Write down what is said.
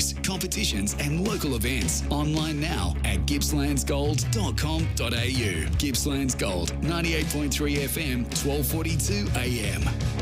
news, competitions and local events. Online now at gippslandsgold.com.au. Gippslands Gold, 98.3 FM, 1242 AM.